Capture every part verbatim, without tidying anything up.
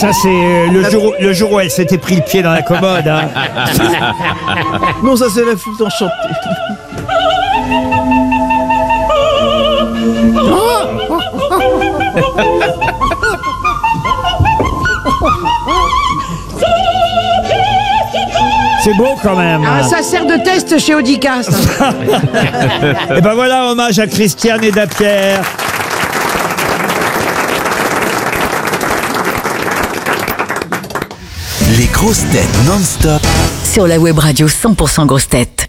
ça c'est euh, le jour, le jour où elle s'était pris le pied dans la commode. Hein. Non, ça c'est la flûte enchantée. C'est beau quand même. Ah, ça sert de test chez Audicast. Et ben voilà, hommage à Christiane et Dapierre. Les grosses têtes non-stop. Sur la web radio cent pour cent grosses têtes.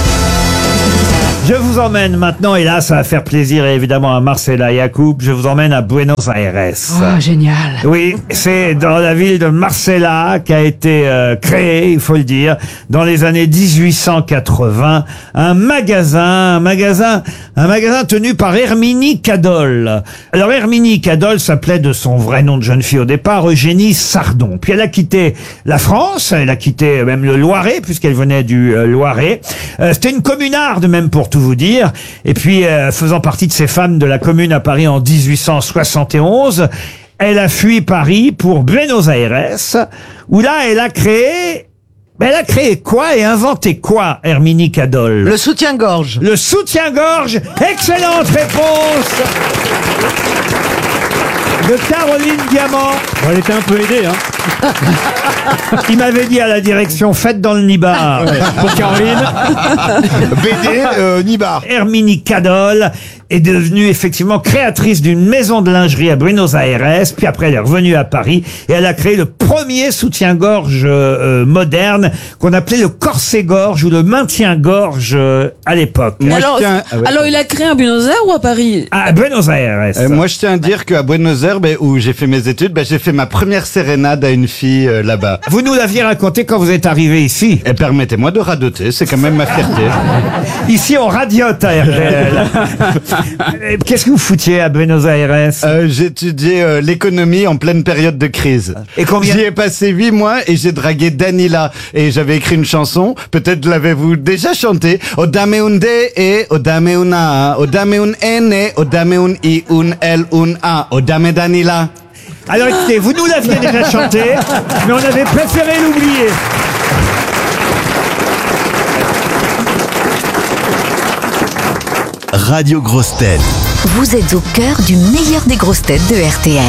Je vous emmène maintenant, et là ça va faire plaisir évidemment à Marcella Yacoub, je vous emmène à Buenos Aires. Oh, génial. Oui, c'est dans la ville de Marcella qu'a été euh, créé, il faut le dire, dans les années dix-huit cent quatre-vingts, un magasin, un magasin, un magasin tenu par Herminie Cadol. Alors Herminie Cadol s'appelait de son vrai nom de jeune fille au départ, Eugénie Sardon. Puis elle a quitté la France, elle a quitté même le Loiret, puisqu'elle venait du euh, Loiret. Euh, c'était une communarde même pour tout vous dire. Et puis, euh, faisant partie de ces femmes de la Commune à Paris en dix-huit cent soixante et onze, elle a fui Paris pour Buenos Aires, où là, elle a créé... Ben, elle a créé quoi et inventé quoi, Herminie Cadol? Le soutien-gorge. Le soutien-gorge. Excellente réponse de Caroline Diamant. Bon, elle était un peu aidée, hein. Il m'avait dit à la direction, faites dans le Nibar. Ouais, pour Caroline. B D, euh, Nibar. Herminie Cadol est devenue effectivement créatrice d'une maison de lingerie à Buenos Aires, puis après elle est revenue à Paris et elle a créé le premier soutien-gorge euh, moderne qu'on appelait le corset-gorge ou le maintien-gorge euh, à l'époque. Moi, alors, je tiens... ah ouais. alors, il a créé un Buenos Aires ou à Paris? À Buenos Aires. Euh, moi, je tiens à dire qu'à Buenos Aires, ben, où j'ai fait mes études, ben, j'ai fait ma première sérénade à une fille euh, là-bas. Vous nous l'aviez raconté quand vous êtes arrivé ici. Et permettez-moi de radoter, c'est quand même ma fierté. Ici, on radiote à R T L. Qu'est-ce que vous foutiez à Buenos Aires? Euh, j'ai étudié euh, l'économie en pleine période de crise. Et combien- J'y ai passé huit mois et j'ai dragué Danila. Et j'avais écrit une chanson, peut-être l'avez-vous déjà chantée. O dame un D et o dame un A, o dame un N, o dame un I, un L, un A, o dame Danila. Alors écoutez, vous nous l'aviez déjà chanté, mais on avait préféré l'oublier. Radio Grosses Têtes. Vous êtes au cœur du meilleur des grosses têtes de R T L.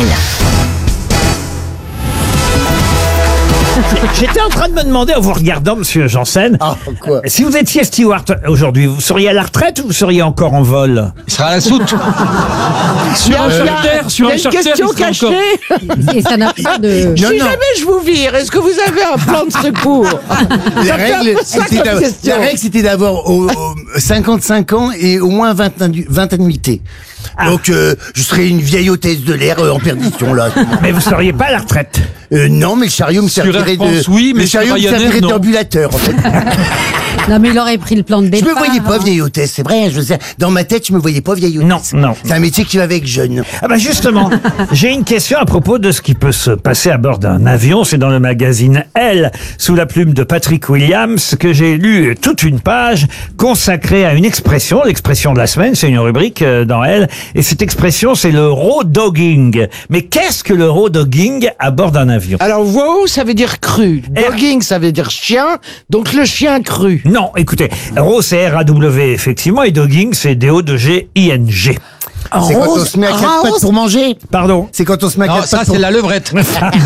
J'étais en train de me demander, en vous regardant, monsieur Janssen, Ah, quoi? si vous étiez steward aujourd'hui, vous seriez à la retraite ou vous seriez encore en vol? Il sera à la soute. Sur un charter, sur Il y a un une charter, question il sera cachée. encore. Et ça n'a pas de... Si jamais je vous vire, est-ce que vous avez un plan de secours? La Ça fait un règle, peu ça c'était comme d'avoir- question. la règle, c'était d'avoir au- au- cinquante-cinq ans et au moins vingt, annu- vingt annuités. Donc, euh, je serais une vieille hôtesse de l'air euh, en perdition, là. Mais vous seriez pas à la retraite. Euh, non, mais le chariot me Sur servirait Air France, de... oui, mais le sur chariot me Ryanair, servirait non. d'ambulateur, en fait. Non, mais il aurait pris le plan de Je départ. me voyais pas vieille hôtesse, c'est vrai. Je veux dire, dans ma tête, je me voyais pas vieille hôtesse. Non, non. C'est un métier qui va avec jeune. Ah bah justement, j'ai une question à propos de ce qui peut se passer à bord d'un avion. C'est dans le magazine Elle, sous la plume de Patrick Williams, que j'ai lu toute une page consacrée à une expression, l'expression de la semaine, c'est une rubrique euh, dans Elle, et cette expression, c'est le raw dogging. Mais qu'est-ce que le raw dogging à bord d'un avion? Alors, wow, ça veut dire cru. Dogging, ça veut dire chien. Donc, le chien cru. Non, écoutez, raw c'est R A W effectivement, et dogging c'est D O D G I N G. C'est quand on se met à quatre pattes pour manger. Pardon? C'est quand on se met à Non, quatre ça, pattes c'est pour... la levrette.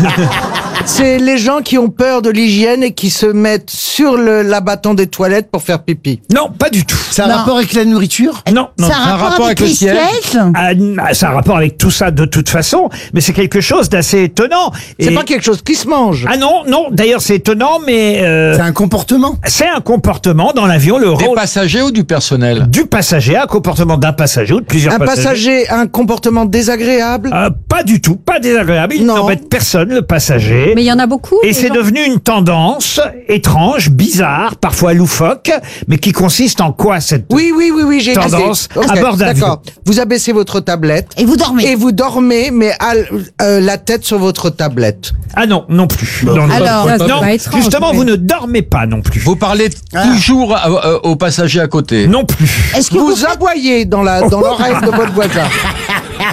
C'est les gens qui ont peur de l'hygiène et qui se mettent sur le l'abattant des toilettes pour faire pipi. Non, pas du tout. Ça a un Non. rapport avec la nourriture? Non, non. Ça a un rapport, avec, les sièges. Ah, ah, ça a un rapport avec tout ça de toute façon, mais c'est quelque chose d'assez étonnant. C'est Et- pas quelque chose qui se mange. Ah non, non, d'ailleurs c'est étonnant, mais euh, C'est un comportement. c'est un comportement dans l'avion, le Des rôle passagers ou du personnel? du passager, un comportement d'un passager ou de plusieurs Un passagers. passager a un comportement désagréable. Euh, pas du tout, pas désagréable, il Non. n'embête personne, le passager. Mais il y en a beaucoup. Et des c'est gens- devenu une tendance étrange, bizarre, parfois loufoque, mais qui consiste en quoi cette... Oui, oui, oui, oui, j'ai Tendance Ok, à bord d'avion. D'accord. Vous abaissez votre tablette. Et vous dormez. Et vous dormez, mais à, l- euh, la tête sur votre tablette. Ah non, non plus. Non, non, Alors, non, ça, c'est non, pas étrange, justement, mais- vous ne dormez pas non plus. Vous parlez toujours à- à- aux passagers à côté. Non plus. Est-ce que vous, Vous aboyez dans la dans l'oreille de votre voisin.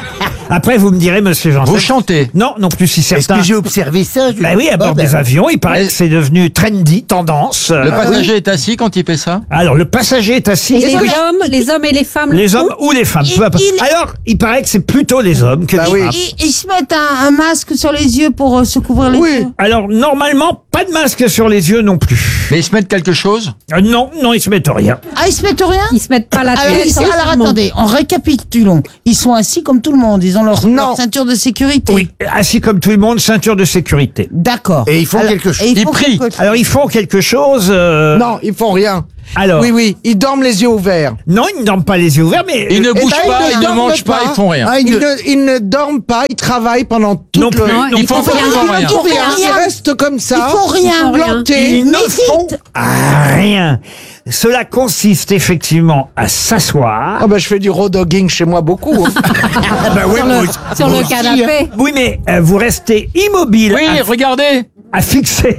Après, vous me direz, monsieur Janssen. Vous chantez? Non, non plus si Est-ce certains. que j'ai observé ça je... Bah oui, à bord Bon, des ben, avions, il paraît que c'est devenu trendy, tendance. Le Euh, passager est assis quand il fait ça? Alors, le passager est assis. Et les Oui. hommes, les hommes et les femmes. le Les font hommes ou les femmes, peu importe. il- Alors, il paraît que c'est plutôt les hommes que Bah les oui. femmes. Ils, ils se mettent un, un masque sur les yeux pour euh, se couvrir les Oui. yeux. Alors, normalement, pas de masque sur les yeux non plus. Mais ils se mettent quelque chose? Euh, non, non, ils se mettent rien. Ah, ils se mettent rien Ils se mettent pas la alors, tête. ils- alors sérieusement. attendez, en récapitulons. Ils sont assis comme tout le monde. Ils ont leur, Non. leur ceinture de sécurité. Oui, assis comme tout le monde, ceinture de sécurité. D'accord. Et ils font Alors- quelque chose. et ils Ils font prient. quelque chose. Alors, ils font quelque chose. euh, Non, ils font rien. Alors, Oui, oui, ils dorment les yeux ouverts. non, ils ne dorment pas les yeux ouverts, mais Ils ne euh, bougent ben, pas, ils ils ne ne dorment mangent pas, pas. ils font rien. Ah, ils Ils ne- ne, ils ne dorment pas, ils travaillent pendant toute non plus. le... non Ils font plus. absolument rien. Ils font rien, rien. ils restent comme ça. Ils font rien. Ils font rien. Plantés. Ils ne Mais font vite. rien. Cela consiste effectivement à s'asseoir. Ah ben je fais du road dogging chez moi beaucoup. hein. bah ouais, Sur moi le, aussi. sur Moi le aussi, hein. canapé. Oui, mais euh, vous restez immobile Oui, à, regardez! à fixer.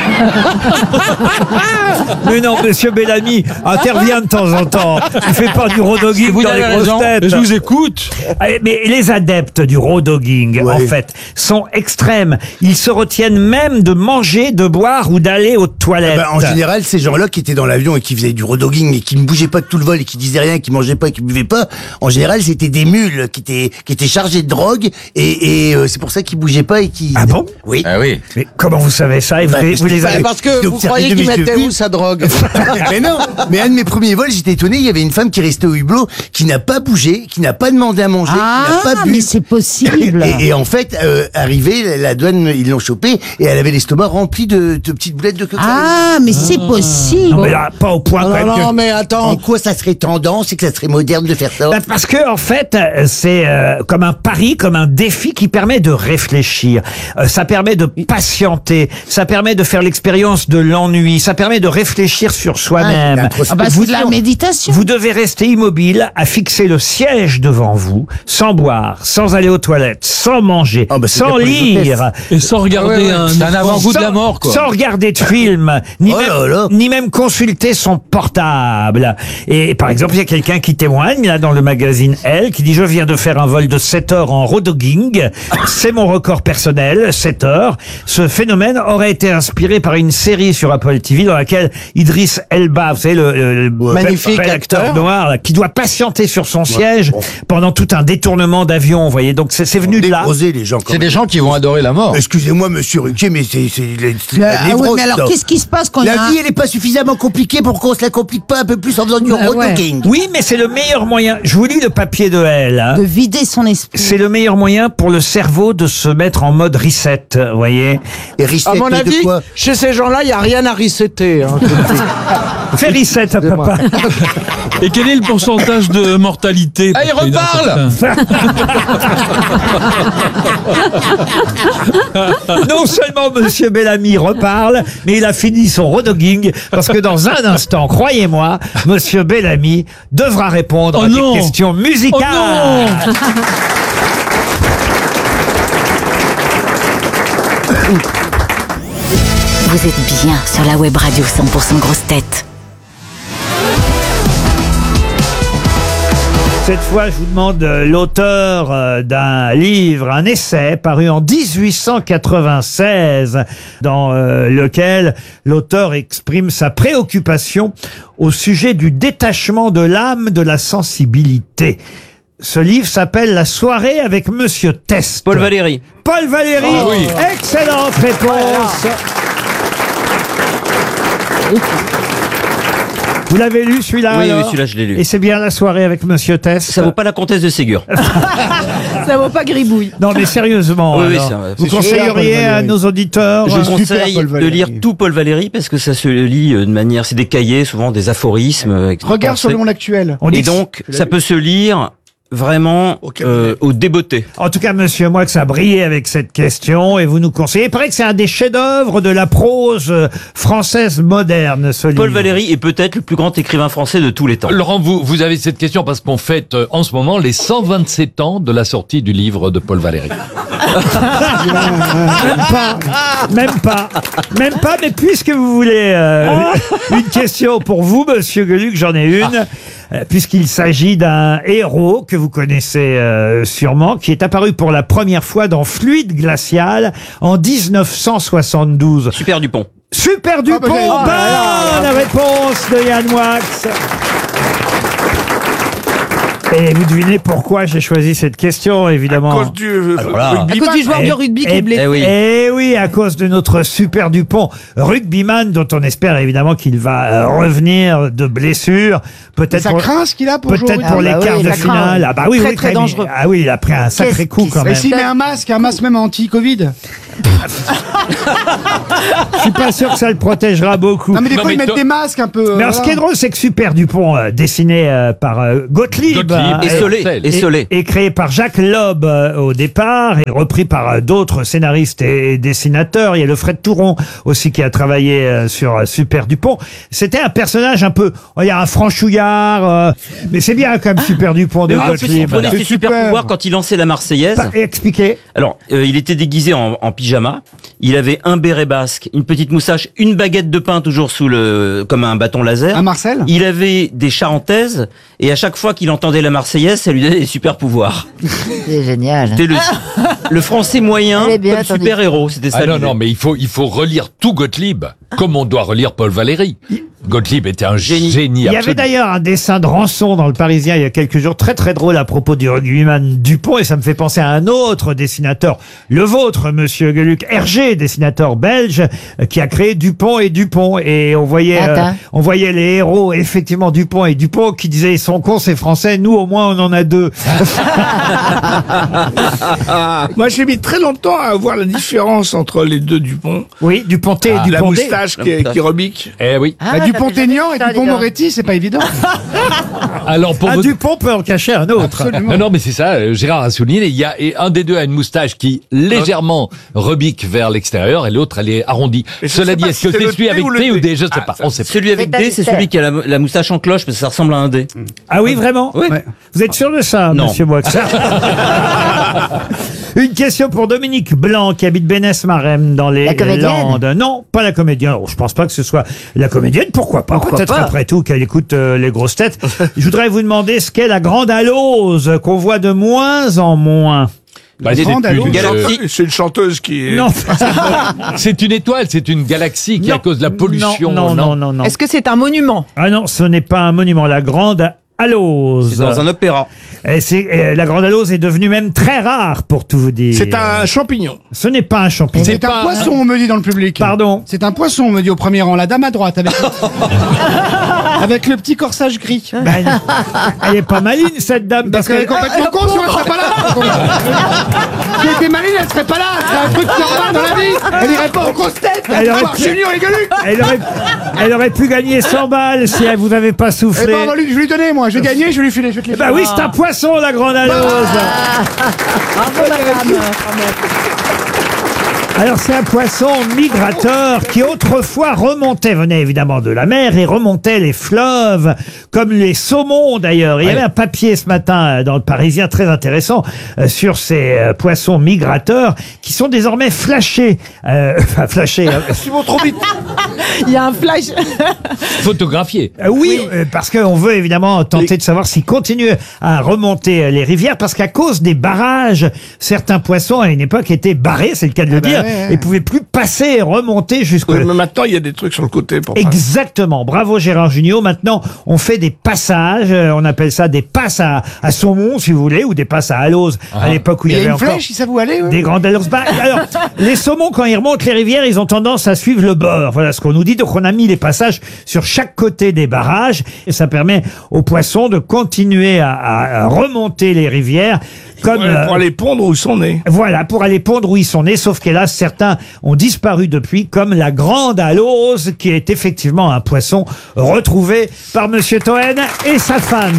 Mais non, monsieur Bellamy intervient de temps en temps. Il fait pas du road dogging Vous dans avez les grosses raison. têtes. Je vous écoute. Eh, Mais les adeptes du road dogging, Ouais. en fait, sont extrêmes. Ils se retiennent même de manger, de boire ou d'aller aux toilettes. Bah, en général, ces gens-là qui étaient dans l'avion et qui faisaient du rodogging et qui ne bougeaient pas de tout le vol et qui disaient rien, qui mangeaient pas, qui buvaient pas, en général, c'était des mules qui étaient qui étaient chargées de drogue et, et euh, c'est pour ça qu'ils bougeaient pas et qui. Ah bon Oui. Ah oui. Mais comment vous savez ça et vous, Bah, les- vous les bah, avez... Parce que J'ai vous observé croyez de qu'ils mes mettaient yeux. où sa drogue? Mais non, mais un de mes premiers vols, j'étais étonné, il y avait une femme qui restait au hublot, qui n'a pas bougé, qui n'a pas demandé à manger, qui n'a Ah, pas bu. mais c'est possible. Et, et en fait, euh, arrivé, la, la douane, ils l'ont chopée et elle avait l'estomac rempli de, de petites boulettes de cocaïne. Ah, mais c'est possible. Non, mais là, pas au point quand Non, même que- non, mais En attends. quoi ça serait tendance et que ça serait moderne de faire ça? Bah, parce que en fait, euh, c'est euh, comme un pari, comme un défi qui permet de réfléchir. Euh, ça permet de patienter. Ça permet de faire l'expérience de l'ennui. Ça permet de réfléchir sur soi-même. Ah bah, c'est de la méditation. Vous devez rester immobile, à fixer le siège devant vous, sans boire, sans aller aux toilettes, sans manger, Ah bah, c'est sans bien pour les lire, Et sans regarder un... C'est un avant-goût de sans- la mort, quoi. sans regarder de film, ni, Oh même, là là. ni même consulter son portable. Et par exemple, il y a quelqu'un qui témoigne là dans le magazine Elle, qui dit: je viens de faire un vol de sept heures en rodogging. C'est mon record personnel, sept heures. Ce phénomène aurait été inspiré par une série sur Apple T V dans laquelle Idriss Elba, vous savez, le, le- le Magnifique bel acteur acteur. noir, là, qui doit patienter sur son siège pendant tout un détournement d'avion, vous voyez. Donc c'est c'est venu de là. Déposer les gens. quand C'est des même. gens qui vont adorer la mort. Excusez-moi, monsieur Ruquier, mais c'est c'est les- c'est la Ah oui, névrose, mais alors ça. qu'est-ce qui se passe quand il y a La un- vie, elle est pas suffisamment compliquée pour qu'on se la complique pas un peu plus en faisant du Bah ouais. rodogging. Oui, mais c'est le meilleur moyen. Je vous lis le papier de Elle. hein. de vider son esprit? C'est le meilleur moyen pour le cerveau de se mettre en mode reset, vous voyez. Et reset, À mon mais de avis, quoi? chez ces gens-là, il n'y a rien à resetter. hein, je te le dis. Fais reset, papa. Et quel est le pourcentage de mortalité? Ah, il pour les reparle certains Non seulement Monsieur Bellamy reparle, mais il a fini son rodogging, parce que dans un instant, croyez-moi, Monsieur Bellamy devra répondre Oh à non. des questions musicales. Oh non. Vous êtes bien sur la web radio cent pour cent grosses têtes. Cette fois, je vous demande euh, l'auteur euh, d'un livre, un essai paru en dix-huit cent quatre-vingt-seize, dans euh, lequel l'auteur exprime sa préoccupation au sujet du détachement de l'âme de la sensibilité. Ce livre s'appelle La soirée avec Monsieur Test. Paul Valéry. Paul Valéry. Ah oui. Excellente réponse. Vous l'avez lu celui-là Oui, oui, alors celui-là, je l'ai lu. Et c'est bien La soirée avec Monsieur Test. Ça vaut pas la comtesse de Ségur. Ça vaut pas gribouille. Non mais sérieusement, Oui, oui, alors, ça va. vous C'est conseilleriez super, Paul à nos auditeurs Je euh, conseille Paul de Valéry. lire tout Paul Valéry parce que ça se lit euh, de manière, c'est des cahiers, souvent des aphorismes. euh, Regarde sur le pensés. monde actuel. on dit Et que- donc, ça peut se lire vraiment euh, au débeauté. En tout cas, monsieur Moix a brillé avec cette question et vous nous conseillez. Il paraît que c'est un des chefs-d'œuvre de la prose euh, française moderne, ce Paul livre. Valéry est peut-être le plus grand écrivain français de tous les temps. Laurent, vous, vous avez cette question parce qu'on fête euh, en ce moment les cent vingt-sept ans de la sortie du livre de Paul Valéry. Même pas, même pas, même pas. Mais puisque vous voulez euh, une question pour vous, monsieur Gueluc, j'en ai une. euh, puisqu'il s'agit d'un héros que vous connaissez euh, sûrement, qui est apparu pour la première fois dans Fluide glacial en dix-neuf cent soixante-douze. Super Dupont. Super Dupont, bah, bonne oh, réponse de Yann Wax. Et vous devinez pourquoi j'ai choisi cette question, évidemment. À cause du euh, là. À cause du joueur de rugby qui Eh- est blessé. Eh oui. Eh oui, à cause de notre Super Dupont, rugbyman, dont on espère évidemment qu'il va euh, revenir de blessure. Peut-être Ça pour, craint ce qu'il a pour jouer peut-être au pour rugby. les Ah bah quarts oui, de ça craint, finale. oui. Ah bah oui, Très, oui, très quand même. dangereux. Ah oui, il a pris un sacré Qu'est-ce coup qui quand se même. Et s'il met un masque, un masque même anti-Covid. Je suis pas sûr que ça le protégera beaucoup. Non mais des Non, fois mais ils mettent toi- des masques un peu. Mais alors, ce qui est drôle, c'est que Super Dupont, euh, dessiné euh, par euh, Gottlieb, Gottlieb. hein, Et Solé. Excel. Et Solé. et créé par Jacques Loeb euh, au départ et repris par euh, d'autres scénaristes et dessinateurs. Il y a le Fred Touron aussi qui a travaillé euh, sur euh, Super Dupont. C'était un personnage un peu, oh, il y a un franchouillard, euh, mais c'est bien quand même Super Dupont de Mais en plus, il Gottlieb. prenait ses C'est super super. pouvoirs quand il lançait la Marseillaise. Bah, expliquez. Alors, euh, il était déguisé en, en pyjama. Il avait un béret basque, une petite moustache, une baguette de pain toujours sous le, comme un bâton laser. Un Marcel. Il avait des charentaises et à chaque fois qu'il entendait la Marseillaise, ça lui donnait des super pouvoirs. C'est génial. C'était le, le français moyen Elle est bien, comme attendez. super héros. C'était ça. Ah non, l'idée. non, mais il faut, il faut relire tout Gottlieb, comme on doit relire Paul Valéry. Gottlieb était un génie, génie Il y avait absolu. d'ailleurs un dessin de Rançon dans le Parisien il y a quelques jours, très très drôle à propos du rugbyman Dupont, et ça me fait penser à un autre dessinateur, le vôtre, monsieur Gueluc, Hergé, dessinateur belge, euh, qui a créé Dupont et Dupont, et on voyait, euh, Attends. on voyait les héros, effectivement, Dupont et Dupont, qui disaient ils sont cons, c'est français, nous au moins on en a deux. Moi, j'ai mis très longtemps à voir la différence entre les deux Dupont. Oui, Duponté et La Duponté. moustache qui, qui rebique. Eh oui. Bah, Dupont-Aignan et Dupont-Moretti, c'est pas évident. Alors pour Un vous... Dupont peut en cacher un autre. Absolument. Non, non, mais c'est ça, euh, Gérard a souligné, il y a et un des deux a une moustache qui légèrement rebique vers l'extérieur et l'autre elle est arrondie. Mais je Cela sais dit, pas est-ce si que c'est c'est le celui T avec ou le T ou D? D? Je sais Ah, pas, ça- on sait pas. Celui avec C'est un D, c'est mystère. celui qui a la, la moustache en cloche parce que ça ressemble à un D. Ah oui, vraiment Oui. Vous êtes sûr de ça, Non. monsieur Moix? Une question pour Dominique Blanc, qui habite Bénès-Marem, dans les La comédienne Landes. Non, pas la comédienne. Oh, je pense pas que ce soit la comédienne. Pourquoi pas? Pourquoi Peut-être pas après tout qu'elle écoute euh, les grosses têtes. Je voudrais vous demander ce qu'est la grande alose qu'on voit de moins en moins. Bah, c'est Grande une, allo- galaxie. C'est une chanteuse qui est... Non. C'est une étoile, c'est une galaxie qui, Non. à cause de la pollution, Non, non, non, non. non. Est-ce que c'est un monument? Ah non, ce n'est pas un monument. La grande alose. C'est dans un opéra. Et c'est- et la grande alose est devenue même très rare, pour tout vous dire. C'est un champignon. Ce n'est pas un champignon. C'est un poisson, on me dit dans le public. Pardon. C'est un poisson, on me dit au premier rang, la dame à droite, avec, avec le petit corsage gris. Ben, elle est pas maligne, cette dame. Parce qu'elle est complètement con, sinon elle serait pas là. Si elle était maligne, elle serait pas là. C'est un truc normal dans la vie. Elle irait pas aux grosses têtes. Elle aurait Voir pu- Julien et Gueluc. Elle aurait, elle aurait pu gagner cent balles si elle vous avait pas Eh soufflé. ben, on va lui- je vais lui donner, moi. Je vais gagner, je vais lui filer. Je vais te les Bah filer. oui, c'est un poisson, la grande alose. Bravo, madame. Alors, c'est un poisson migrateur qui autrefois remontait, venait évidemment de la mer et remontait les fleuves, comme les saumons d'ailleurs. Il y Ouais. avait un papier ce matin euh, dans le Parisien très intéressant euh, sur ces euh, poissons migrateurs qui sont désormais flashés. Euh, Enfin, flashés. euh, Ils vont trop vite. Il y a un flash. Photographié. Euh, oui, euh, parce qu'on veut évidemment tenter de savoir s'ils continuent à remonter euh, les rivières, parce qu'à cause des barrages, certains poissons à une époque étaient barrés, c'est le cas de le bah dire, ouais, ouais. et pouvaient plus passer et remonter jusqu'au... Oui, mais maintenant, il y a des trucs sur le côté pour ça. Exactement. Bravo Gérard Jugnot. Maintenant, on fait des passages. euh, On appelle ça des passes à, à saumon, si vous voulez, ou des passes à alose, à l'époque où il Il y y avait a une encore flèche, si ça vous allait. ouais. des grandes aloses. Bah, alors, les saumons, quand ils remontent les rivières, ils ont tendance à suivre le bord. Voilà ce qu'on nous dit. Donc, on a mis les passages sur chaque côté des barrages. Et ça permet aux poissons de continuer à, à- à remonter les rivières. Comme, Ouais, pour euh, aller pondre où ils sont nés. voilà, pour aller pondre où ils sont nés, sauf qu'hélas, certains ont disparu depuis, comme la grande alose, qui est effectivement un poisson retrouvé par Monsieur Toen et sa fan.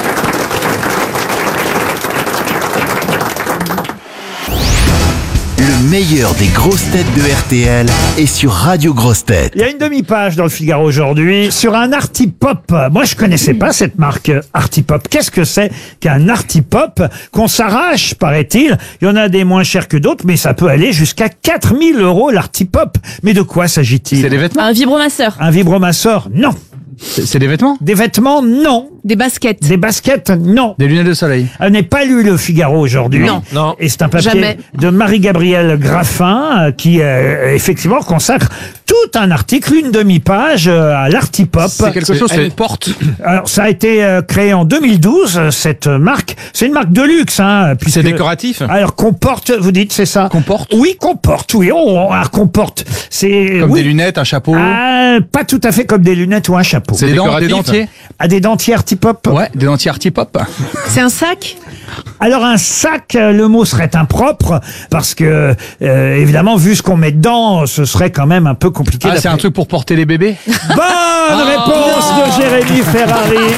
Le Le meilleur des grosses têtes de R T L est sur Radio Grosses Têtes. Il y a une demi-page dans le Figaro aujourd'hui sur un Artipop. Moi, je connaissais pas cette marque euh, Artipop. Qu'est-ce que c'est qu'un Artipop qu'on s'arrache, paraît-il? Il y en a des moins chers que d'autres, mais ça peut aller jusqu'à quatre mille euros l'Artipop. Mais de quoi s'agit-il? C'est des vêtements. Un vibromasseur. Un vibromasseur? Non. C'est c'est des vêtements. Des vêtements? Non. Des baskets. Des baskets? Non. Des lunettes de soleil. Elle n'est pas lu le Figaro aujourd'hui. Non. Non. Et c'est un papier Jamais. de Marie-Gabrielle Graffin euh, qui, euh, effectivement, consacre tout un article, une demi-page euh, à l'Artipop. C'est quelque chose, c'est une porte. Alors, ça a été euh, créé en deux mille douze, euh, cette marque. C'est une marque de luxe, hein. puisque- C'est décoratif. Alors, comporte, vous dites, c'est ça? Comporte. Oui, comporte, oui. Oh, alors, comporte. C'est, Comme oui. des lunettes, un chapeau. Ah, pas tout à fait comme des lunettes ou un chapeau. C'est des, dents- des dentiers. À des dentiers Artipop? Ouais, des dentiers Artipop. C'est un sac. Alors un sac, euh, le mot serait impropre parce que euh, évidemment vu ce qu'on met dedans, ce serait quand même un peu compliqué. Ah, c'est d'après- un truc pour porter les bébés. Bonne réponse de Jérémy Ferrari.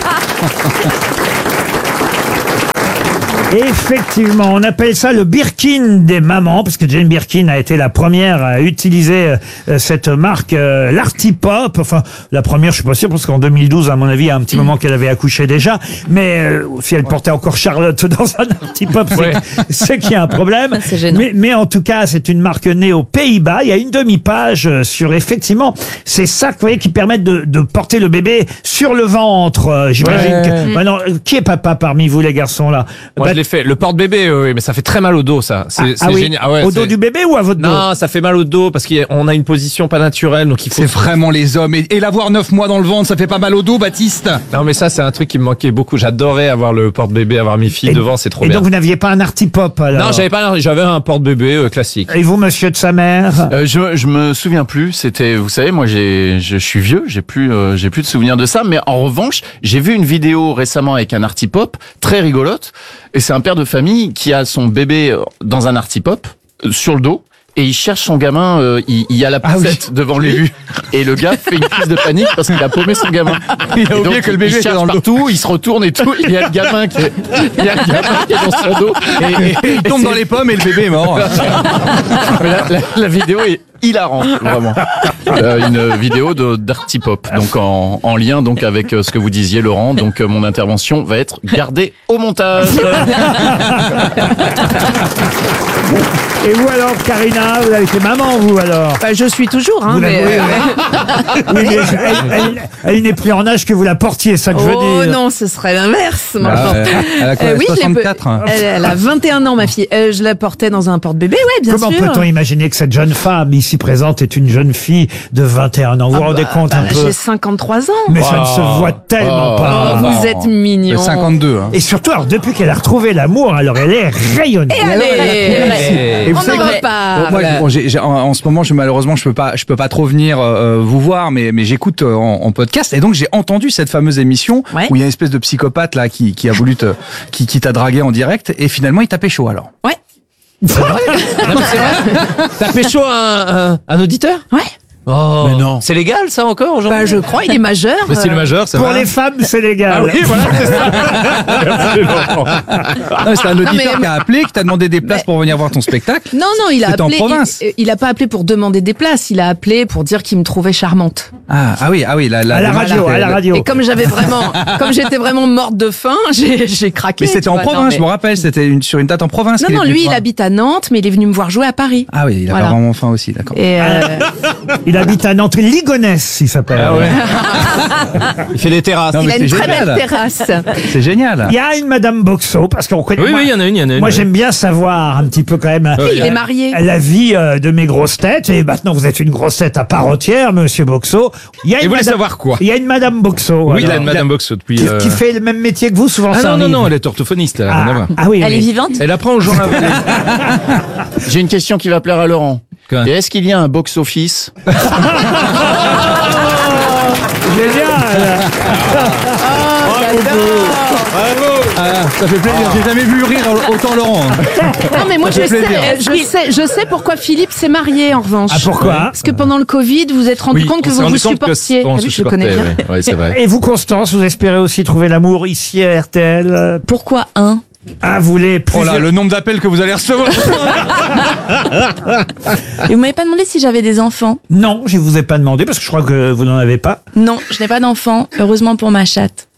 Effectivement, on appelle ça le Birkin des mamans, parce que Jane Birkin a été la première à utiliser euh, cette marque, euh, l'Artipop. Enfin, la première, je suis pas sûr, parce qu'en deux mille douze, à mon avis, il y a un petit moment qu'elle avait accouché déjà. Mais euh, si elle portait encore Charlotte dans un Artipop, c'est, Ouais. c'est qu'il y a un problème. C'est gênant. Mais, mais en tout cas, c'est une marque née aux Pays-Bas. Il y a une demi-page euh, sur, effectivement, ces sacs, vous voyez, qui permettent de, de porter le bébé sur le ventre. Euh, j'imagine Ouais. que... Maintenant, euh, qui est papa parmi vous, les garçons, là? Moi, Bah, je l'ai fait. Le porte-bébé, oui, mais ça fait très mal au dos, ça. C'est Ah, c'est ah oui. génial. Ah ouais, Au dos c'est- du bébé ou à votre dos? Non, ça fait mal au dos parce qu'on a une position pas naturelle, donc il faut. C'est vraiment les hommes. Et, et l'avoir neuf mois dans le ventre, ça fait pas mal au dos, Baptiste. Non, mais ça, c'est un truc qui me manquait beaucoup. J'adorais avoir le porte-bébé, avoir mes filles Et- devant, c'est trop Et bien. donc, vous n'aviez pas un Artipop, alors? Non, j'avais pas, j'avais un porte-bébé euh, classique. Et vous, monsieur de sa mère? Euh, je, je me souviens plus. C'était, vous savez, moi, j'ai, je suis vieux, j'ai plus, euh, j'ai plus de souvenirs de ça. Mais en revanche, j'ai vu une vidéo récemment avec un Artipop très rigolote. Et c'est un père de famille qui a son bébé dans un Artipop euh, sur le dos. Et il cherche son gamin, euh, il, il y a la poussette devant lui. Et le gars fait une crise de panique parce qu'il a paumé son gamin. Il a Et oublié donc, que le bébé il était cherche dans le dos. partout, il se retourne et tout. Il y a le gamin qui est, il y a le gamin qui est dans son dos. Et, et- Il tombe et dans c'est- les pommes et le bébé est mort. Mais la, la- la vidéo est hilarante, vraiment. Euh, une vidéo de d'Artipop, donc en, en lien donc avec euh, ce que vous disiez, Laurent. Donc euh, mon intervention va être gardée au montage. Et vous alors, Karina, vous avez été maman, vous alors? Bah, je suis toujours, hein, Vous mais... l'avez- euh, Oui, mais elle, elle- elle n'est plus en âge que vous la portiez, ça que je veux Oh dire. non, ce serait l'inverse. Ah, maintenant. ouais. Elle a quoi, Euh, oui, je l'ai soixante-quatre, pe- hein. elle, elle a vingt et un ans, ma fille. Euh, je la portais dans un porte-bébé, ouais, bien Comment sûr. peut-on imaginer que cette jeune femme ici présente est une jeune fille de vingt et un ans? Vous vous Ah rendez bah, compte un bah, peu? J'ai cinquante-trois ans. Mais ça ne se Oh. voit tellement Oh. pas. Oh, vous êtes mignon. cinquante-deux. Hein. Et surtout, alors, depuis qu'elle a retrouvé l'amour, alors elle est rayonnante. Et allez, Et vous on savez n'en que- va pas. Bon, moi, bon, j'ai- j'ai- en, en ce moment, je, malheureusement, je peux pas, je peux pas trop venir euh, vous voir, mais, mais j'écoute euh, en, en podcast, et donc j'ai entendu cette fameuse émission Ouais. où il y a une espèce de psychopathe là qui, qui a voulu te, qui, qui t'a dragué en direct, et finalement il t'a pécho alors. Ouais. T'as pécho un, un, un auditeur? Ouais. Oh. Mais non. C'est légal, ça, encore, aujourd'hui? Bah, je crois, il est majeur. Mais c'est le euh, majeur, c'est Pour vrai. les femmes, c'est légal. Ah oui, voilà, c'est ça. Merci, Laurent. Non, c'est un auditeur mais- qui a appelé, qui t'a demandé des places Mais- pour venir voir ton spectacle. Non, non, il a C'était en appelé. province. Il, il a pas appelé pour demander des places. Il a appelé pour dire qu'il me trouvait charmante. Ah, ah oui, ah oui, la, la, À la démarche radio, était- à la radio. Et comme j'avais vraiment, comme j'étais vraiment morte de faim, j'ai, j'ai craqué. Mais c'était tu en vois. province, Non, je me rappelle, c'était une, sur une date en province. Non, qu'il non, est venu lui, te il voir. habite à Nantes, mais il est venu me voir jouer à Paris. Ah oui, il a Voilà. pas vraiment faim aussi, d'accord. Et euh, Il habite à Nantes, Ligonesse, il s'appelle. Ah ouais. Il fait des terrasses. Non, il mais a c'est une très génial. belle terrasse. C'est génial. Il y a une Madame Boxo, parce qu'on connaît. Oui, moi, oui, il y en a une, il y en a une. moi, oui. j'aime bien savoir un petit peu quand même. Il est marié. La vie euh, de mes grosses têtes, et maintenant vous êtes une grosse tête à part entière, monsieur Boxo. Il y a Et une vous voulez madame- savoir quoi? Il y a une Madame Boxo. Oui, il a alors. une Madame Boxo depuis. Qui, euh, qui fait le même métier que vous, souvent Ah ça non, non, arrive. non, elle est orthophoniste, elle a rien à Ah, voir. ah oui, Elle oui. est vivante? Elle apprend aux gens à voler. J'ai une question qui va plaire à Laurent. Quoi? Et est-ce qu'il y a un box-office? Génial. Ah, ça fait plaisir. J'ai jamais vu rire autant Laurent. Non, mais moi, Ça je fait sais, plaisir. je sais, je sais pourquoi Philippe s'est marié, en revanche. Ah, pourquoi? Parce que pendant le Covid, vous vous êtes rendu Oui, compte que on s'est vous vous rendu compte que supportiez. on Ah se oui, je le connais supportait, bien. ouais. Ouais, c'est vrai. Et vous, Constance, vous espérez aussi trouver l'amour ici à R T L? Pourquoi un? Ah, vous voulez plus... Oh là, le nombre d'appels que vous allez recevoir. Et vous m'avez pas demandé si j'avais des enfants? Non, je vous ai pas demandé parce que je crois que vous n'en avez pas. Non, je n'ai pas d'enfants, heureusement pour ma chatte.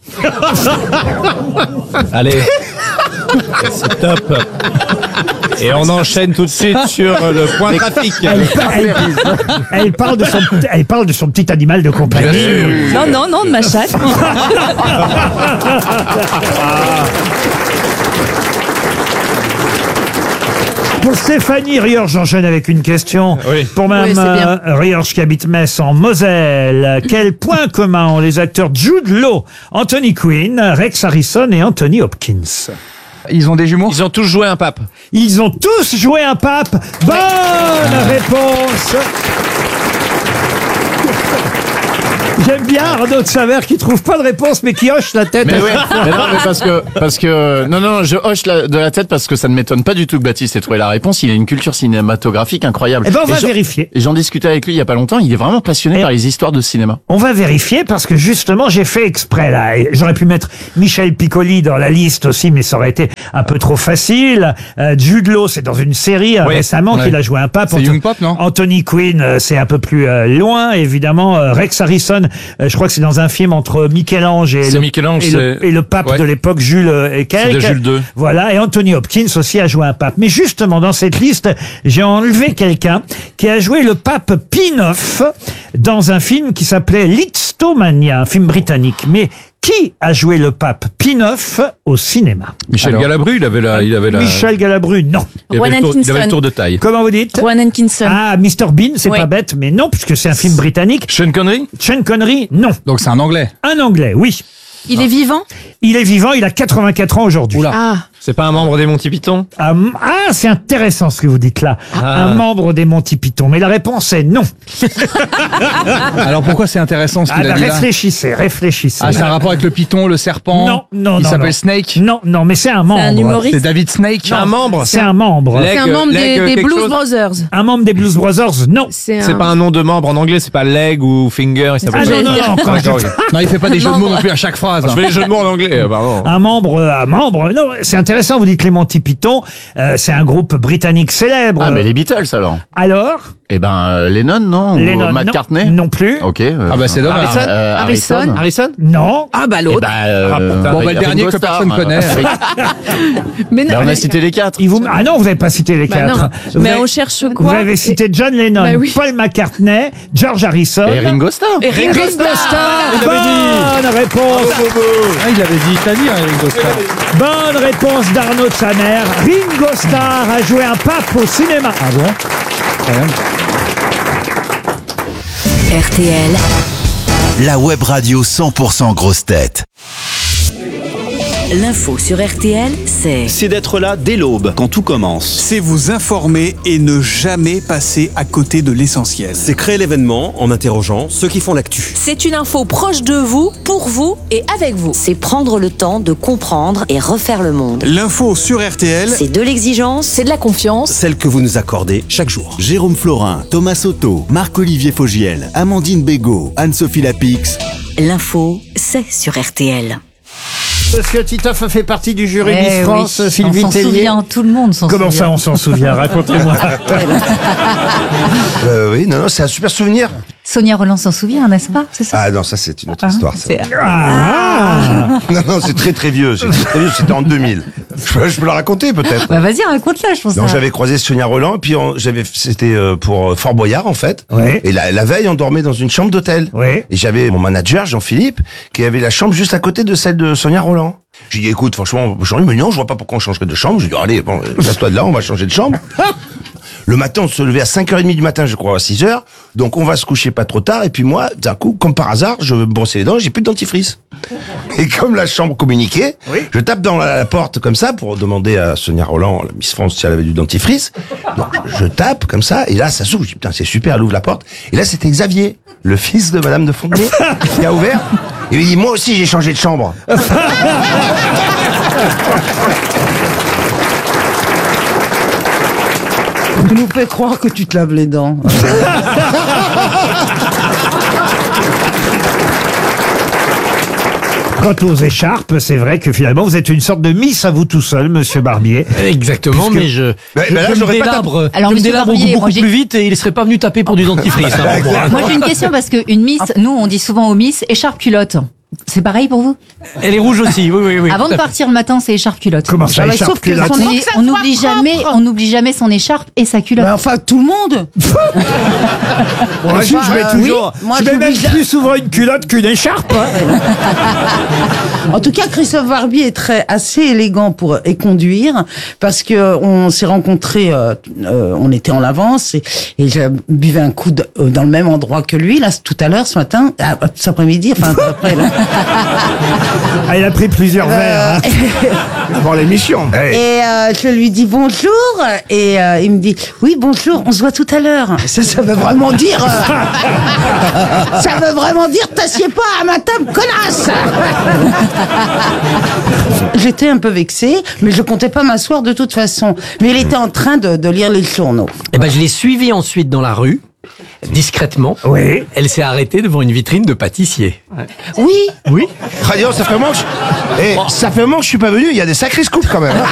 Allez, c'est top. Et on enchaîne tout de suite sur le point trafic. Elle, elle- elle parle de son, elle parle de son petit animal de compagnie. Non, non, non, de ma chatte. Pour Stéphanie Riorge, j'enchaîne avec une question. Pour Mme Oui, c'est bien. euh, Riorge qui habite Metz en Moselle. Quel point commun ont les acteurs Jude Law, Anthony Quinn, Rex Harrison et Anthony Hopkins? Ils ont des jumeaux? Ils ont tous joué un pape. Ils ont tous joué un pape. Bonne réponse. J'aime bien Arnaud de Saver qui trouve pas de réponse mais qui hoche la tête. Mais, ouais, mais non, mais parce que, parce que, non, non, je hoche la- de la tête parce que ça ne m'étonne pas du tout que Baptiste ait trouvé la réponse. Il a une culture cinématographique incroyable. Eh ben, on va Et j'en- vérifier. Et j'en discutais avec lui il y a pas longtemps. Il est vraiment passionné Et- par les histoires de cinéma. On va vérifier parce que justement j'ai fait exprès là. Et j'aurais pu mettre Michel Piccoli dans la liste aussi, mais ça aurait été un peu trop facile. Euh, Jude Law, c'est dans une série euh, Oui. récemment Ouais. qu'il a joué un pape. C'est Anto- Young Pop, non? Anthony Quinn, euh, c'est un peu plus euh, loin, évidemment. Euh, Rex Harrison, euh, je crois que c'est dans un film entre Michel-Ange et, C'est le, Michel-Ange, et, le, c'est- et le pape Ouais. de l'époque, Jules euh, et quelques. de Jules deux. Voilà, et Anthony Hopkins aussi a joué un pape. Mais justement, dans cette liste, j'ai enlevé quelqu'un qui a joué le pape Pie neuf dans un film qui s'appelait Lisztomania, un film britannique. Mais qui a joué le pape Pie neuf au cinéma? Michel Alors. Galabru, il avait la, il avait la, Michel Galabru, non. il avait, Rowan le tour, il avait le Atkinson. tour de taille. Comment vous dites? Rowan Atkinson. Ah, mister Bean, c'est Oui. pas bête, mais non, puisque c'est un film britannique. Sean Connery? Sean Connery, non. Donc c'est un anglais. Un anglais, oui. Il est vivant? Il est vivant, il a quatre-vingt-quatre ans aujourd'hui. Oula. Ah. C'est pas un membre des Monty Python? Ah, m- ah, c'est intéressant ce que vous dites là. Ah. Un membre des Monty Python. Mais la réponse est non. Alors pourquoi c'est intéressant ce Ah, qu'il a bah, dit là? réfléchissez, réfléchissez. Ah, c'est un rapport avec le python, le serpent. Non, non, Il non, s'appelle non. Snake. Non, non, mais c'est un membre. un humoriste. C'est David Snake. Un membre? C'est un membre. Leg- C'est un membre leg, des, euh, des quelque Blues chose Brothers. Un membre des Blues Brothers, non. C'est C'est pas un nom de membre en anglais, c'est pas leg ou finger, il Ah s'appelle non, j'allais non, dire. non, quand je D'accord, dis- ok. Non, il fait pas des jeux de mots Membre. non plus à chaque phrase. Je fais les jeux de mots en anglais, euh, pardon. Un membre, euh, un membre. Non, c'est intéressant. Vous dites les Monty Python. Euh, c'est un groupe britannique célèbre. Ah, mais les Beatles alors. Alors, Eh ben, euh, Lennon, non? Lennon, Ou McCartney? non, non plus. Ok. euh, Ah bah c'est dommage. Harrison? Euh, Harrison. Harrison? Non. Ah bah Eh l'autre. ben, euh, Ah, putain. Bon, bah, le dernier Ringo que Starr, personne euh, connaît. Mais non, Ben, on a cité les quatre. Il vous... Ah non, vous n'avez pas cité les bah quatre. non. Vous Mais avez- on cherche Vous quoi? avez cité John Lennon, Bah oui. Paul McCartney, George Harrison. Et Ringo Starr. Et Ringo Ringo Starr. Starr. Il l'avait Bonne réponse. Ah, il avait dit Italie, hein, Ringo Starr. Bonne réponse d'Arnaud de Samer. Ringo Starr a joué un pape au cinéma. Ah bon? Quand même. R T L, La web radio cent pour cent grosse tête. l'info sur R T L, c'est C'est d'être là dès l'aube, quand tout commence. C'est vous informer et ne jamais passer à côté de l'essentiel. C'est créer l'événement en interrogeant ceux qui font l'actu. C'est une info proche de vous, pour vous et avec vous. C'est prendre le temps de comprendre et refaire le monde. L'info sur R T L, C'est de l'exigence, C'est de la confiance. Celle que vous nous accordez chaque jour. Jérôme Florin, Thomas Soto, Marc-Olivier Fogiel, Amandine Bégaud, Anne-Sophie Lapix. l'info, c'est sur R T L. Monsieur Titoff fait partie du jury Eh Miss oui, France, on Sylvie s'en Tellier. souvient, tout le monde s'en Comment souvient. ça, on s'en souvient? Racontez-moi. Euh, oui, non, non, c'est un super souvenir. Sonia Roland s'en souvient, n'est-ce pas? C'est ça? Ah non, ça c'est une autre Ah, histoire. Ça. c'est- Ah. Non, non, c'est très très vieux. C'est très vieux. C'était en deux mille. Je peux, je peux la raconter peut-être. Bah vas-y, raconte-la, je pense. Donc ça- j'avais croisé Sonia Roland et puis on- j'avais c'était euh, pour euh, Fort Boyard en fait. Ouais. Et la, la veille on dormait dans une chambre d'hôtel. Ouais. Et j'avais mon manager Jean-Philippe qui avait la chambre juste à côté de celle de Sonia Roland. J'ai dit écoute franchement Jean-Philippe me dit non je vois pas pourquoi on changerait de chambre. J'ai dit allez bon passe-toi de là on va changer de chambre. Le matin, on se levait à cinq heures trente du matin, je crois, à six heures. Donc, on va se coucher pas trop tard. Et puis moi, d'un coup, comme par hasard, je me brossais les dents, j'ai plus de dentifrice. Et comme la chambre communiquait, je tape dans la, la porte comme ça pour demander à Sonia Roland, la Miss France, si elle avait du dentifrice. Donc, je, je tape comme ça. Et là, ça s'ouvre. Je dis, putain, c'est super, elle ouvre la porte. Et là, c'était Xavier, le fils de Madame de Fontenay, qui a ouvert. Et il dit, moi aussi, j'ai changé de chambre. Tu nous fais croire que tu te laves les dents. Quant aux écharpes, c'est vrai que finalement, vous êtes une sorte de Miss à vous tout seul, monsieur Barbier. Exactement, Puisque- mais je, Mais- je, mais là, je me j'aurais pas délabre, Alors, je me monsieur délabre Barbier, beaucoup moi, j'ai- plus vite et il serait pas venu taper pour du dentifrice. hein, pour moi, hein. Moi j'ai une question parce qu'une Miss, nous on dit souvent aux Miss écharpe culotte. C'est pareil pour vous? Elle est rouge aussi, oui, oui, oui. Avant tout de à fait. partir le matin, c'est écharpe culotte. Comment ça, Ah bah, écharpe sauf que culotte son- Mais on n'oublie jamais, on n'oublie jamais son écharpe et sa culotte. Bah, enfin, tout le monde. Moi, je, je mets euh, toujours. oui, moi, je mets même j'oublie- plus souvent une culotte qu'une écharpe. hein. En tout cas, Christophe Barbier est très assez élégant pour et conduire parce que on s'est rencontrés, euh, euh, on était en avance et, et je buvais un coup de- euh, dans le même endroit que lui là tout à l'heure ce matin, ah, cet après-midi, enfin après là. Ah, il a pris plusieurs Euh, verres. hein. Avant l'émission. Et euh, je lui dis bonjour et euh, il me dit oui bonjour, on se voit tout à l'heure. Ça, ça veut vraiment dire, euh, ça veut vraiment dire t'assieds pas à ma table, connasse. J'étais un peu vexée, mais je comptais pas m'asseoir de toute façon. Mais il était en train de, de lire les journaux. Eh ben, je l'ai suivie ensuite dans la rue, discrètement. Oui. Elle s'est arrêtée devant une vitrine de pâtissier. Oui. Oui. Ah, dis donc, ça fait un moment que je... Eh, ça fait un moment que je suis pas venu, il y a des sacrés scoops quand même.